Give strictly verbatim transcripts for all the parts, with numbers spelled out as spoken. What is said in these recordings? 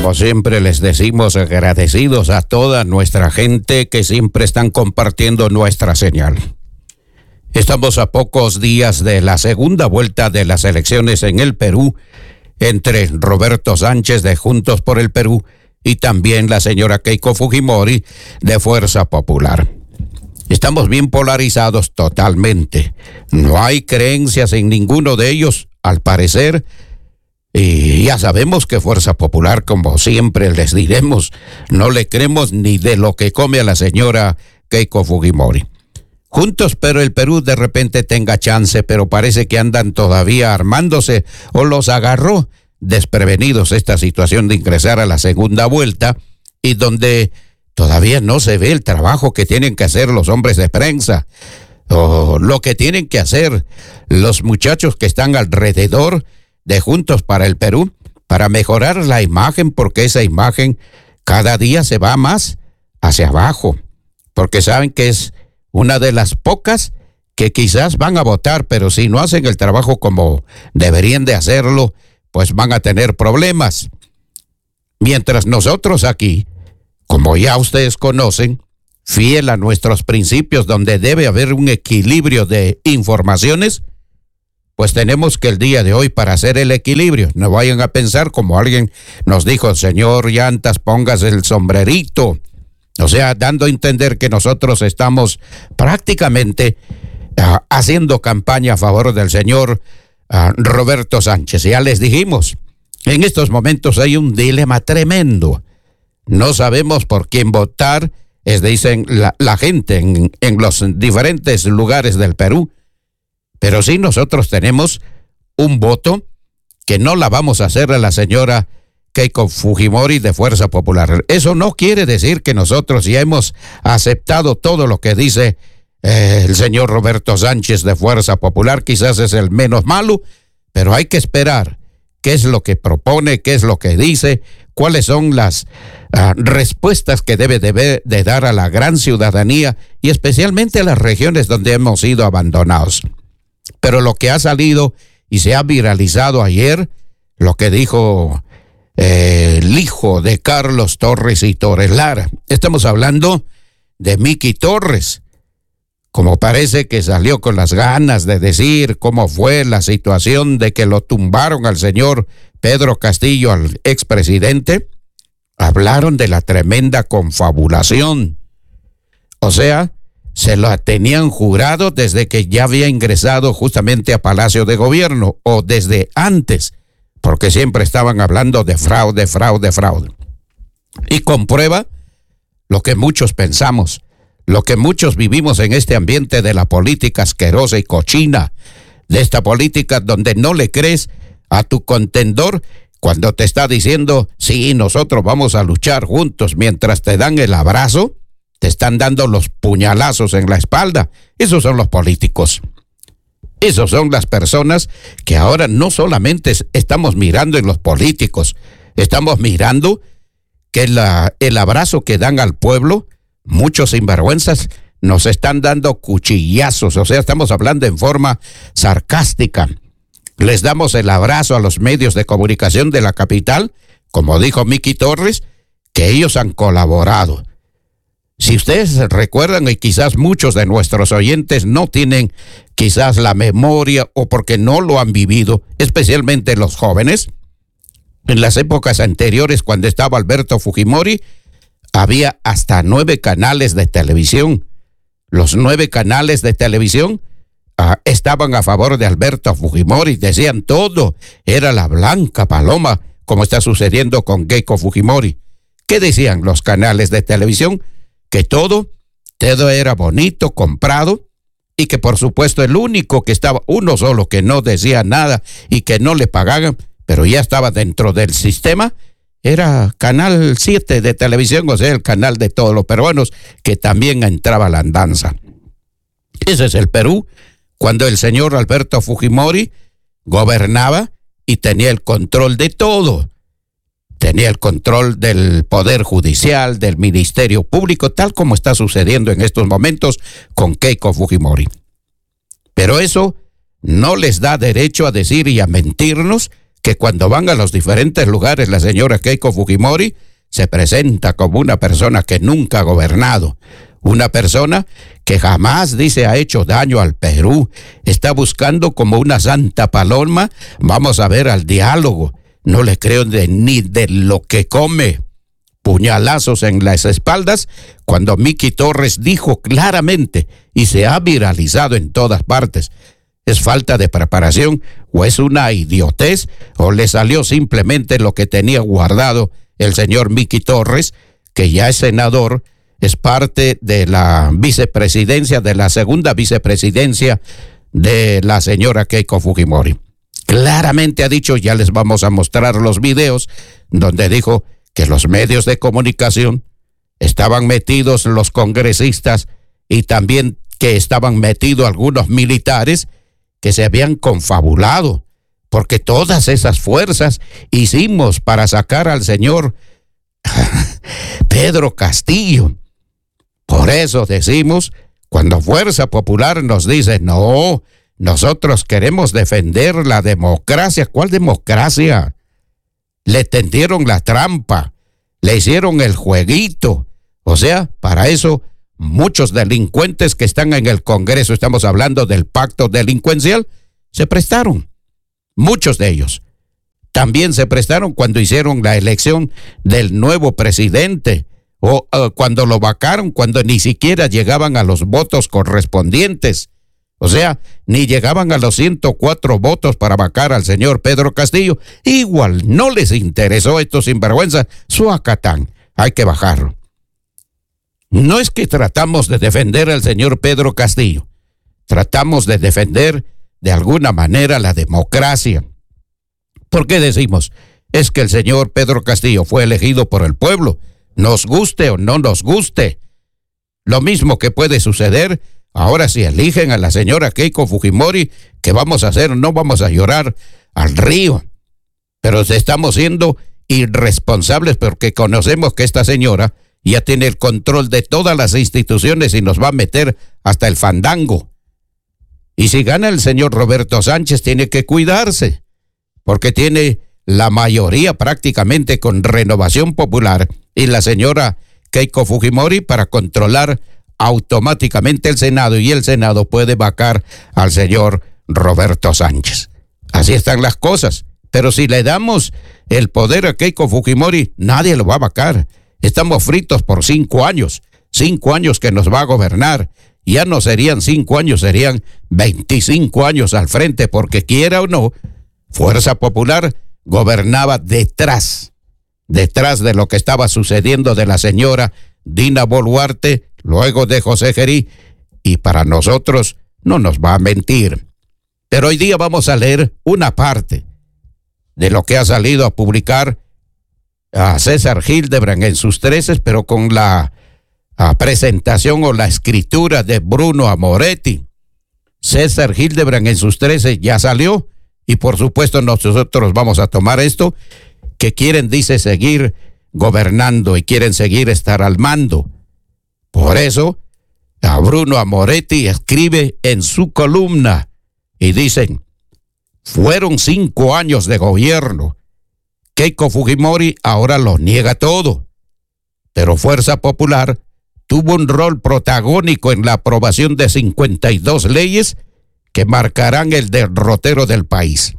como siempre les decimos, agradecidos a toda nuestra gente que siempre están compartiendo nuestra señal. Estamos a pocos días de la segunda vuelta de las elecciones en el Perú, entre Roberto Sánchez de Juntos por el Perú y también la señora Keiko Fujimori de Fuerza Popular. Estamos bien polarizados totalmente. No hay creencias en ninguno de ellos, al parecer. Y ya sabemos que Fuerza Popular, como siempre les diremos, no le creemos ni de lo que come a la señora Keiko Fujimori. Juntos, pero el Perú de repente tenga chance, pero parece que andan todavía armándose o los agarró desprevenidos esta situación de ingresar a la segunda vuelta y donde todavía no se ve el trabajo que tienen que hacer los hombres de prensa o lo que tienen que hacer los muchachos que están alrededor de Juntos para el Perú para mejorar la imagen, porque esa imagen cada día se va más hacia abajo, porque saben que es una de las pocas que quizás van a votar, pero si no hacen el trabajo como deberían de hacerlo, pues van a tener problemas. Mientras nosotros aquí, como ya ustedes conocen, fiel a nuestros principios donde debe haber un equilibrio de informaciones, pues tenemos que el día de hoy para hacer el equilibrio, no vayan a pensar como alguien nos dijo, señor Llantas, póngase el sombrerito. O sea, dando a entender que nosotros estamos prácticamente uh, haciendo campaña a favor del señor uh, Roberto Sánchez. Ya les dijimos, en estos momentos hay un dilema tremendo. No sabemos por quién votar, es dicen la, la gente en, en los diferentes lugares del Perú. Pero sí nosotros tenemos un voto que no la vamos a hacer a la señora Keiko Fujimori de Fuerza Popular. Eso no quiere decir que nosotros ya hemos aceptado todo lo que dice eh, el señor Roberto Sánchez de Fuerza Popular. Quizás es el menos malo, pero hay que esperar qué es lo que propone, qué es lo que dice, cuáles son las uh, respuestas que debe de, de dar a la gran ciudadanía y especialmente a las regiones donde hemos sido abandonados. Pero lo que ha salido y se ha viralizado ayer, lo que dijo eh, el hijo de Carlos Torres y Torres Lara. Estamos hablando de Miki Torres. Como parece que salió con las ganas de decir cómo fue la situación de que lo tumbaron al señor Pedro Castillo, al expresidente, hablaron de la tremenda confabulación. O sea, se lo tenían jurado desde que ya había ingresado justamente a Palacio de Gobierno o desde antes, porque siempre estaban hablando de fraude, fraude, fraude. Y comprueba lo que muchos pensamos, lo que muchos vivimos en este ambiente de la política asquerosa y cochina, de esta política donde no le crees a tu contendor cuando te está diciendo, sí, nosotros vamos a luchar juntos, mientras te dan el abrazo, te están dando los puñalazos en la espalda. Esos son los políticos. Esos son las personas que ahora no solamente estamos mirando en los políticos, estamos mirando que la, el abrazo que dan al pueblo, muchos sinvergüenzas nos están dando cuchillazos, o sea, estamos hablando en forma sarcástica. Les damos el abrazo a los medios de comunicación de la capital, como dijo Miki Torres, que ellos han colaborado. Si ustedes recuerdan, y quizás muchos de nuestros oyentes no tienen quizás la memoria o porque no lo han vivido, especialmente los jóvenes, en las épocas anteriores cuando estaba Alberto Fujimori, había hasta nueve canales de televisión. Los nueve canales de televisión uh, estaban a favor de Alberto Fujimori, decían todo, era la blanca paloma, como está sucediendo con Keiko Fujimori. ¿Qué decían los canales de televisión? Que todo, todo era bonito, comprado, y que por supuesto el único que estaba, uno solo que no decía nada y que no le pagaban, pero ya estaba dentro del sistema, era Canal siete de televisión, o sea, el canal de todos los peruanos, que también entraba a la andanza. Ese es el Perú, cuando el señor Alberto Fujimori gobernaba y tenía el control de todo. Tenía el control del Poder Judicial, del Ministerio Público, tal como está sucediendo en estos momentos con Keiko Fujimori. Pero eso no les da derecho a decir y a mentirnos que cuando van a los diferentes lugares la señora Keiko Fujimori se presenta como una persona que nunca ha gobernado, una persona que jamás, dice, ha hecho daño al Perú, está buscando como una santa paloma, vamos a ver, al diálogo, no le creo de, ni de lo que come, puñalazos en las espaldas, cuando Miki Torres dijo claramente, y se ha viralizado en todas partes, ¿es falta de preparación o es una idiotez o le salió simplemente lo que tenía guardado el señor Miki Torres, que ya es senador, es parte de la vicepresidencia, de la segunda vicepresidencia de la señora Keiko Fujimori? Claramente ha dicho, ya les vamos a mostrar los videos, donde dijo que los medios de comunicación estaban metidos, los congresistas, y también que estaban metidos algunos militares que se habían confabulado, porque todas esas fuerzas hicimos para sacar al señor Pedro Castillo. Por eso decimos, cuando Fuerza Popular nos dice, no, nosotros queremos defender la democracia. ¿Cuál democracia? Le tendieron la trampa, le hicieron el jueguito. O sea, para eso muchos delincuentes que están en el Congreso, estamos hablando del pacto delincuencial, se prestaron. Muchos de ellos también se prestaron cuando hicieron la elección del nuevo presidente o uh, cuando lo vacaron, cuando ni siquiera llegaban a los votos correspondientes. O sea, ni llegaban a los ciento cuatro votos para vacar al señor Pedro Castillo. Igual no les interesó estos sinvergüenzas. Suacatán, hay que bajarlo. No es que tratamos de defender al señor Pedro Castillo. Tratamos de defender de alguna manera la democracia. ¿Por qué decimos? Es que el señor Pedro Castillo fue elegido por el pueblo, nos guste o no nos guste. Lo mismo que puede suceder ahora si eligen a la señora Keiko Fujimori, ¿qué vamos a hacer? No vamos a llorar al río. Pero estamos siendo irresponsables porque conocemos que esta señora ya tiene el control de todas las instituciones y nos va a meter hasta el fandango. Y si gana el señor Roberto Sánchez, tiene que cuidarse, porque tiene la mayoría prácticamente con Renovación Popular y la señora Keiko Fujimori para controlar automáticamente el Senado, y el Senado puede vacar al señor Roberto Sánchez. Así están las cosas. Pero si le damos el poder a Keiko Fujimori, nadie lo va a vacar. Estamos fritos por cinco años, cinco años que nos va a gobernar. Ya no serían cinco años, serían veinticinco años al frente, porque quiera o no, Fuerza Popular gobernaba detrás, detrás de lo que estaba sucediendo de la señora Dina Boluarte, luego de José Gerí, y para nosotros no nos va a mentir. Pero hoy día vamos a leer una parte de lo que ha salido a publicar a César Hildebrand en sus treces, pero con la a presentación o la escritura de Bruno Amoretti. César Hildebrand en sus trece ya salió, y por supuesto nosotros vamos a tomar esto, que quieren, dice, seguir gobernando y quieren seguir estar al mando. Por eso, a Bruno Amoretti escribe en su columna y dicen, fueron cinco años de gobierno. Keiko Fujimori ahora lo niega todo, pero Fuerza Popular tuvo un rol protagónico en la aprobación de cincuenta y dos leyes que marcarán el derrotero del país.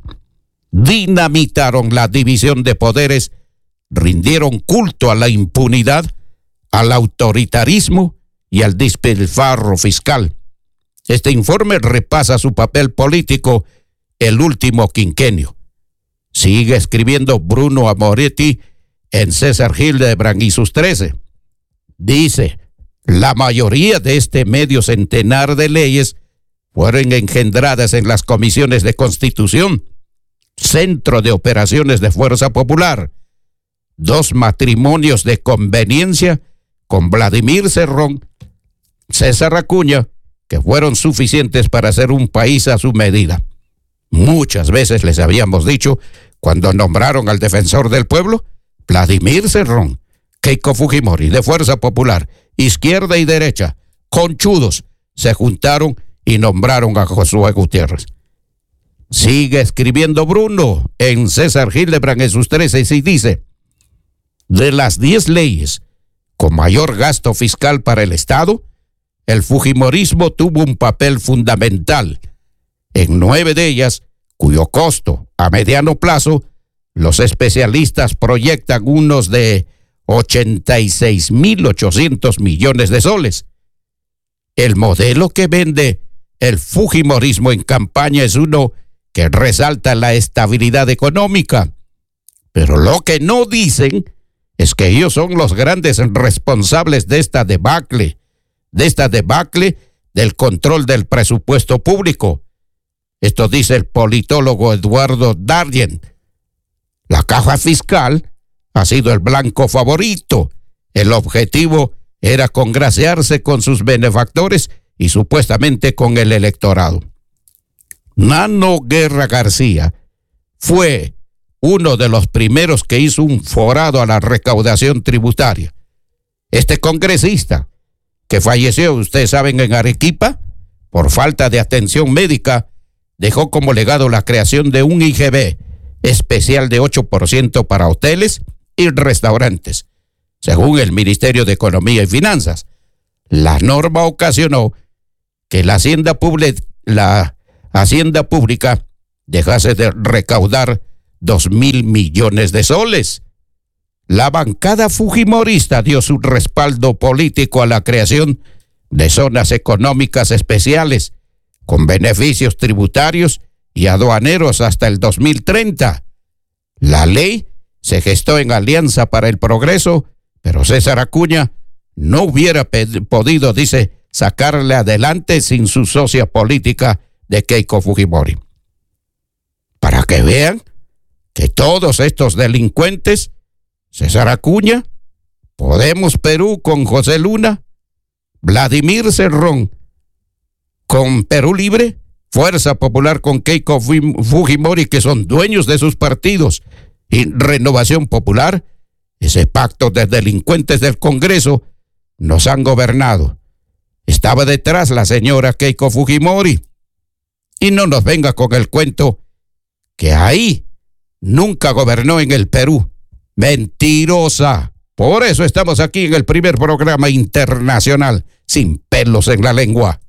Dinamitaron la división de poderes, rindieron culto a la impunidad, al autoritarismo y al despilfarro fiscal. Este informe repasa su papel político el último quinquenio. Sigue escribiendo Bruno Amoretti en César Hildebrand y sus trece. Dice, la mayoría de este medio centenar de leyes fueron engendradas en las comisiones de Constitución, Centro de Operaciones de Fuerza Popular, dos matrimonios de conveniencia con Vladimir Cerrón, César Acuña, que fueron suficientes para hacer un país a su medida. Muchas veces les habíamos dicho, cuando nombraron al defensor del pueblo, Vladimir Cerrón, Keiko Fujimori de Fuerza Popular, izquierda y derecha, conchudos, se juntaron y nombraron a Josué Gutiérrez. Sigue escribiendo Bruno en César Hildebrand en sus trece y dice: de las diez leyes con mayor gasto fiscal para el Estado, el fujimorismo tuvo un papel fundamental en nueve de ellas, cuyo costo a mediano plazo los especialistas proyectan unos de ochenta y seis mil ochocientos millones de soles. El modelo que vende el fujimorismo en campaña es uno que resalta la estabilidad económica, pero lo que no dicen es que ellos son los grandes responsables de esta debacle, de esta debacle del control del presupuesto público. Esto dice el politólogo Eduardo Darien. La caja fiscal ha sido el blanco favorito. El objetivo era congraciarse con sus benefactores y supuestamente con el electorado. Nano Guerra García fue uno de los primeros que hizo un forado a la recaudación tributaria. Este congresista, que falleció, ustedes saben, en Arequipa, por falta de atención médica, dejó como legado la creación de un I G B especial de ocho por ciento para hoteles y restaurantes. Según el Ministerio de Economía y Finanzas, la norma ocasionó que la Hacienda Pública, la Hacienda Pública dejase de recaudar dos mil millones de soles. La bancada fujimorista dio su respaldo político a la creación de zonas económicas especiales con beneficios tributarios y aduaneros hasta el dos mil treinta. La ley se gestó en Alianza para el Progreso, pero César Acuña no hubiera podido, dice, sacarle adelante sin su socia política de Keiko Fujimori. Para que vean que todos estos delincuentes, César Acuña, Podemos Perú con José Luna, Vladimir Cerrón con Perú Libre, Fuerza Popular con Keiko Fujimori, que son dueños de sus partidos, y Renovación Popular, ese pacto de delincuentes del Congreso, nos han gobernado. Estaba detrás la señora Keiko Fujimori. Y no nos venga con el cuento que ahí nunca gobernó en el Perú. Mentirosa. Por eso estamos aquí en el primer programa internacional sin pelos en la lengua.